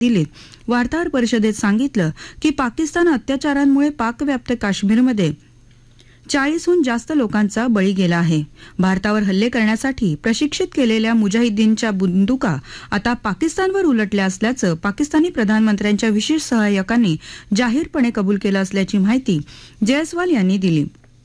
दिल्लीत वार्ताहर परिषदेत सांगितलं की पाकिस्तान अत्याचारांमुळे पाकव्याप्त काश्मीरमध्ये 40हून जास्त लोकांचा बळी गेला आहे. भारतावर हल्ले करण्यासाठी प्रशिक्षित केलेल्या मुजाहिदीनच्या बंदुका आता पाकिस्तानवर उलटल्या असल्याचं पाकिस्तानी प्रधानमंत्र्यांच्या विशेष सहाय्यकांनी जाहीरपणे कबूल केलं असल्याची माहिती जयस्वाल यांनी दिली.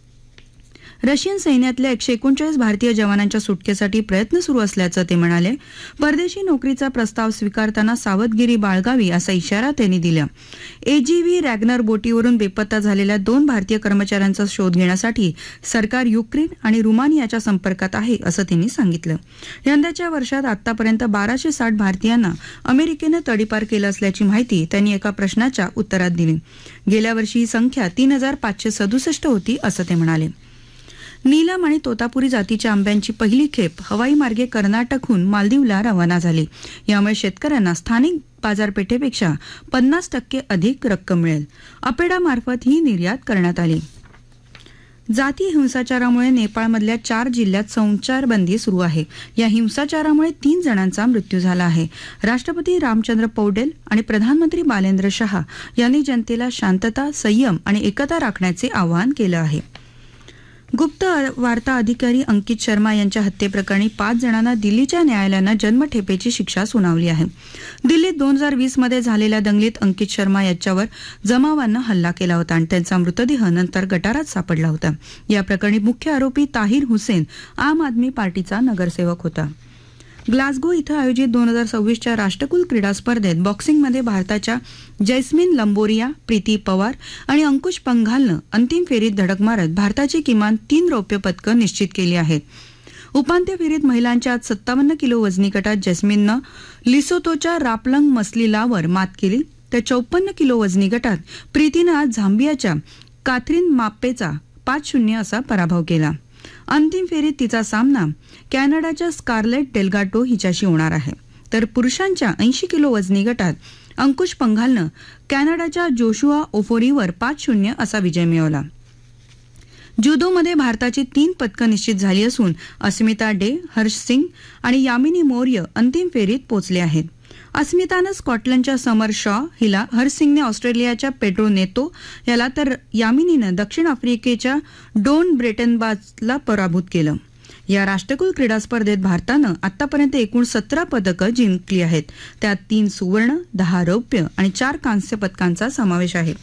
रशियन सैन्यातल्या 139 भारतीय जवानांच्या सुटकेसाठी प्रयत्न सुरू असल्याचं ते म्हणाले. परदेशी नोकरीचा प्रस्ताव स्वीकारताना सावधगिरी बाळगावी असा इशारा त्यांनी दिला. एजीव्ही रॅग्नर बोटीवरून बेपत्ता झालेल्या 2 भारतीय कर्मचाऱ्यांचा शोध घेण्यासाठी सरकार युक्रेन आणि रुमानियाच्या संपर्कात आहे असं त्यांनी सांगितलं. यंदाच्या वर्षात आतापर्यंत 1260 भारतीयांना अमेरिकेनं तडीपार केलं असल्याची माहिती त्यांनी एका प्रश्नाच्या उत्तरात दिली. गेल्या वर्षी ही संख्या 3567 होती असं ते म्हणाले. नीलम आणि तोतापुरी जातीच्या आंब्यांची पहिली खेप हवाई मार्गे कर्नाटकहून मालदीवला रवाना झाली. यामुळे शेतकऱ्यांना स्थानिक बाजारपेठेपेक्षा 50% अधिक रक्कम मिळेल. अपेडामार्फत ही निर्यात करण्यात आली. जाती हिंसाचारामुळे नेपाळमधल्या 4 जिल्ह्यात संचारबंदी सुरू आहे. या हिंसाचारामुळे 3 जणांचा मृत्यू झाला आहे. राष्ट्रपती रामचंद्र पौडेल आणि प्रधानमंत्री बालेंद्र शहा यांनी जनतेला शांतता, संयम आणि एकता राखण्याचे आवाहन केलं आहे. गुप्त वार्ता अधिकारी अंकित शर्मा यांच्या हत्येप्रकरणी 5 जणांना दिल्लीच्या न्यायालयानं जन्मठेपेची शिक्षा सुनावली आहे. दिल्लीत 2020 मध्ये झालेल्या दंगलीत अंकित शर्मा याच्यावर जमावानं हल्ला केला होता आणि त्यांचा मृतदेह नंतर गटारात सापडला होता. या प्रकरणी मुख्य आरोपी ताहिर हुसेन आम आदमी पार्टीचा नगरसेवक होता. ग्लासगो इथं आयोजित 2026च्या राष्ट्रकुल क्रीडा स्पर्धेत बॉक्सिंगमध्ये भारताच्या जैस्मिन लंबोरिया, प्रीती पवार आणि अंकुश पंघालनं अंतिम फेरीत धडक मारत भारताची किमान 3 रौप्य पदकं निश्चित केली आहेत. उपांत्य फेरीत महिलांच्या आज 57 किलो वजनी गटात जैस्मिननं लिसोतोच्या रापलंग मसलिलावर मात केली. तर 54 किलो वजनी गटात प्रीतीनं आज झांबियाच्या काथरीन माप्पेचा 5-0 असा पराभव केला. अंतिम फेरीत तिचा सामना कॅनडाच्या स्कारलेट डेल्गाटो हिच्याशी होणार आहे. तर पुरुषांच्या 80 किलो वजनी गटात अंकुश पंघालनं कॅनडाच्या जोशुआ ओफोरीवर 5-0 असा विजय मिळवला. जुदोमध्ये भारताची 3 पदकं निश्चित झाली असून अस्मिता डे, हर्ष सिंग आणि यामिनी मौर्य अंतिम फेरीत पोहोचले आहेत. अस्मितानं स्कॉटलंडच्या समर शॉ हिला, हरसिंगने ऑस्ट्रेलियाच्या पेड्रो नेतो याला तर यामिनीनं दक्षिण आफ्रिकेच्या डोन ब्रेटनबाजला पराभूत केलं. या राष्ट्रकुल क्रीडा स्पर्धेत भारतानं आतापर्यंत एकूण 17 पदकं जिंकली आहेत. त्यात 3 सुवर्ण, 10 रौप्य आणि 4 कांस्य पदकांचा समावेश आहे.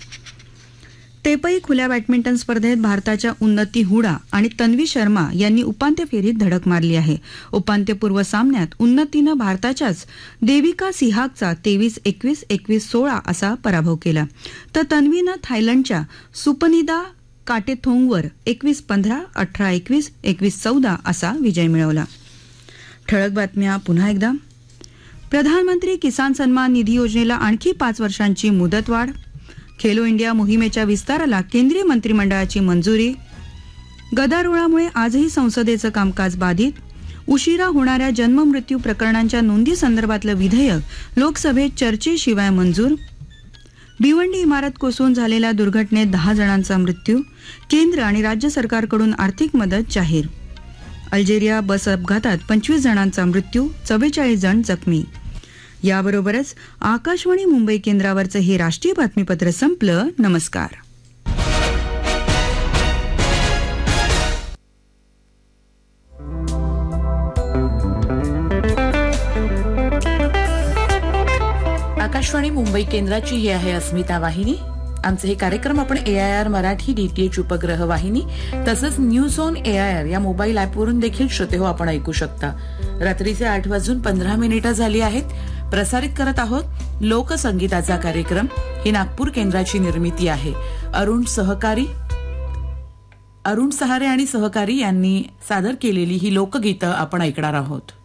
टेपई खुल्या बॅडमिंटन स्पर्धेत भारताच्या उन्नती हुडा आणि तन्वी शर्मा यांनी उपांत्य फेरीत धडक मारली आहे. उपांत्यपूर्व सामन्यात उन्नतीनं भारताच्याच देविका सिहागचा 23-21, 21-16 असा पराभव केला. तर तन्वीनं थायलंडच्या सुपनिदा काटेथोंगवर 21-15, 18-21, 21-14 असा विजय मिळवला. ठळक बातम्या पुन्हा एकदा. प्रधानमंत्री किसान सन्मान निधी योजनेला आणखी 5 वर्षांची मुदतवाढ. खेलो इंडिया मोहिमेच्या विस्ताराला केंद्रीय मंत्रिमंडळाची मंजुरी. गदारोळामुळे आजही संसदेचं कामकाज बाधित. उशिरा होणाऱ्या जन्ममृत्यू प्रकरणांच्या नोंदी संदर्भातलं विधेयक लोकसभेत चर्चेशिवाय मंजूर. भिवंडी इमारत कोसळून झालेल्या दुर्घटनेत 10 जणांचा मृत्यू. केंद्र आणि राज्य सरकारकडून आर्थिक मदत जाहीर. अल्जेरिया बस अपघातात 25 जणांचा मृत्यू, 44 जण जखमी. याबरोबरच आकाशवाणी मुंबई केंद्रावरचं हे राष्ट्रीय बातमीपत्र संपलं. नमस्कार. आकाशवाणी मुंबई केंद्राची ही आहे अस्मिता वाहिनी. आमचे हे कार्यक्रम आपण AIR मराठी DTH उपग्रह वाहिनी तसंच न्यूज ऑन AIR या मोबाईल ऍपवरून देखील श्रोतेहो आपण ऐकू शकता. रात्रीचे 8:15 झाली आहेत. प्रसारित करत आहोत लोकसंगीताचा कार्यक्रम. ही नागपूर केंद्राची निर्मिती आहे. अरुण सहारे आणि सहकारी यांनी सादर केलेली ही लोकगीतं आपण ऐकणार आहोत.